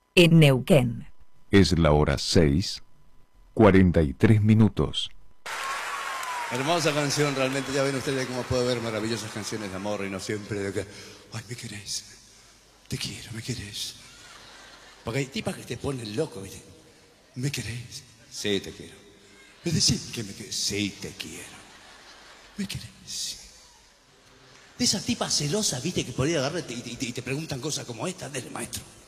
en Neuquén. Es la hora 6:43. Hermosa canción, realmente. Ya ven ustedes cómo puedo ver maravillosas canciones de amor y no siempre de que, ay, me querés, te quiero, me querés. Porque hay tipas que te ponen loco, ¿viste? ¿Me querés? Sí, te quiero. ¿Me decís que me querés? Sí, te quiero. ¿Me querés? De esas tipas celosas, ¿viste? Que por ahí agarran y te preguntan cosas como esta. Dele, maestro.